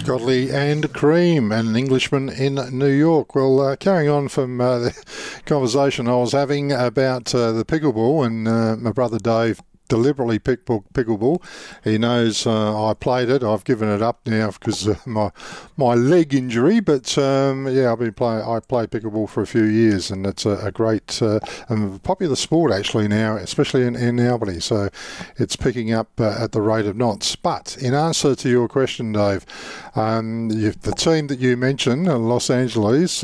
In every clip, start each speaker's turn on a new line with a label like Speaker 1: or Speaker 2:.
Speaker 1: Godley and Cream, an Englishman in New York. Well, carrying on from the conversation I was having about the pickleball, and my brother Dave deliberately picked pickleball. He knows I played it. I've given it up now because of my leg injury. But yeah, I played pickleball for a few years, and it's a great and popular sport actually now, especially in Albany. So it's picking up at the rate of knots. But in answer to your question, Dave, the team that you mentioned, Los Angeles,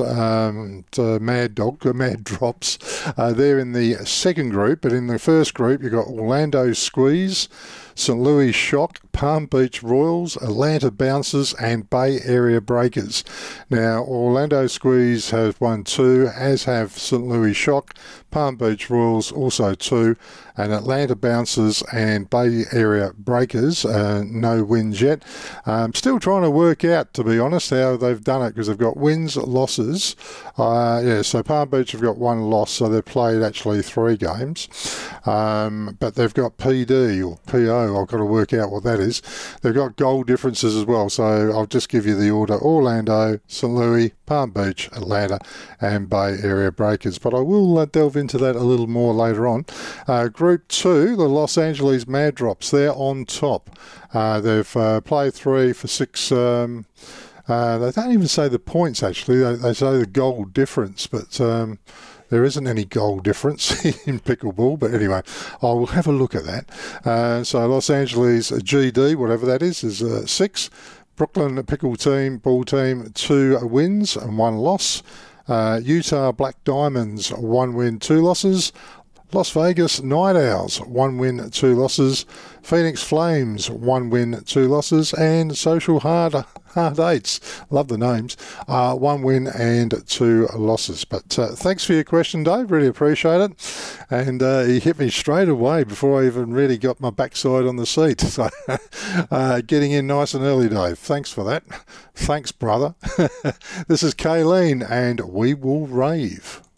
Speaker 1: Mad Drops, they're in the second group. But in the first group, you've got Orlando Squeeze, St. Louis Shock, Palm Beach Royals, Atlanta Bouncers and Bay Area Breakers. Now, Orlando Squeeze has won 2, as have St. Louis Shock, Palm Beach Royals also 2, and Atlanta Bouncers and Bay Area Breakers, no wins yet. Still trying to work out, to be honest, how they've done it, because they've got wins, losses. So Palm Beach have got 1 loss, so they've played actually 3 games. But they've got PD or PO, I've got to work out what that is. They've got goal differences as well, so I'll just give you the order: Orlando, St. Louis, Palm Beach, Atlanta and Bay Area Breakers. But I will delve into that a little more later on. Group 2, the Los Angeles Mad Drops, they're on top. They've played 3 for 6. They don't even say the points, actually. They say the goal difference, but there isn't any goal difference in pickleball. But anyway, I will have a look at that. So Los Angeles GD, whatever that is 6. Brooklyn ball team 2 wins and 1 loss. Utah Black Diamonds 1 win, 2 losses. Las Vegas Night Owls 1 win, 2 losses. Phoenix Flames 1 win, 2 losses. And Social Hard Eights, love the names, 1 win and 2 losses. But thanks for your question, Dave, really appreciate it. And he hit me straight away before I even really got my backside on the seat. So getting in nice and early, Dave. Thanks for that. Thanks, brother. This is Kayleen, and we will rave.